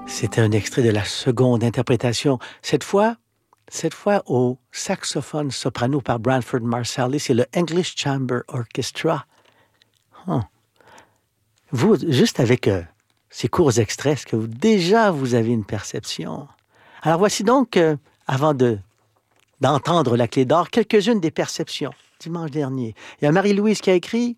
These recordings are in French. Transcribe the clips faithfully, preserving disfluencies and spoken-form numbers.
C'était un extrait de la seconde interprétation. Cette fois, cette fois au saxophone soprano par Branford Marsalis et le English Chamber Orchestra. Oh. Vous, juste avec euh, ces courts extraits, est-ce que vous, déjà vous avez une perception? Alors voici donc, euh, avant de, d'entendre la clé d'or, quelques-unes des perceptions. Dimanche dernier, il y a Marie-Louise qui a écrit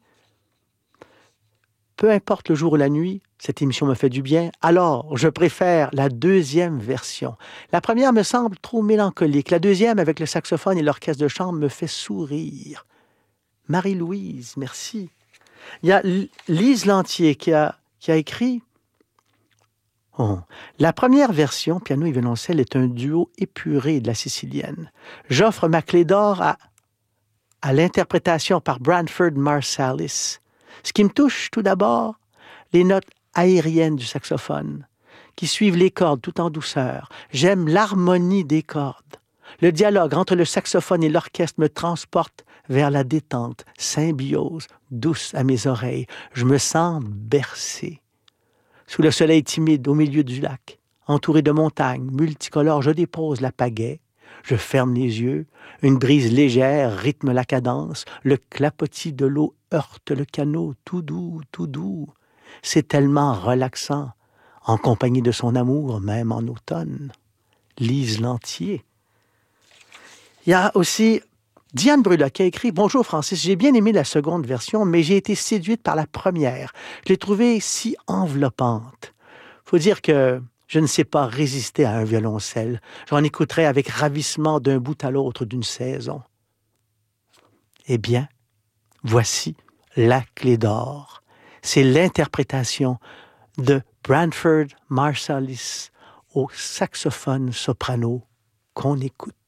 « Peu importe le jour ou la nuit, cette émission me fait du bien, alors je préfère la deuxième version. La première me semble trop mélancolique. La deuxième, avec le saxophone et l'orchestre de chambre, me fait sourire. » Marie-Louise, merci. Il y a Lise Lantier qui a, qui a écrit oh, « La première version, piano et violoncelle, est un duo épuré de la sicilienne. J'offre ma clé d'or à, à l'interprétation par Branford Marsalis. Ce qui me touche tout d'abord, les notes aériennes du saxophone, qui suivent les cordes tout en douceur. J'aime l'harmonie des cordes. Le dialogue entre le saxophone et l'orchestre me transporte vers la détente, symbiose, douce à mes oreilles. Je me sens bercé. Sous le soleil timide au milieu du lac, entouré de montagnes multicolores, je dépose la pagaie. Je ferme les yeux. Une brise légère rythme la cadence. Le clapotis de l'eau heurte le canot, tout doux, tout doux. C'est tellement relaxant, en compagnie de son amour, même en automne. Lise Lantier. Il y a aussi Diane Brula qui a écrit « Bonjour Francis, j'ai bien aimé la seconde version, mais j'ai été séduite par la première. Je l'ai trouvée si enveloppante. Faut dire que je ne sais pas résister à un violoncelle. J'en écouterai avec ravissement d'un bout à l'autre d'une saison. » Eh bien, voici la clé d'or. C'est l'interprétation de Branford Marsalis au saxophone soprano qu'on écoute.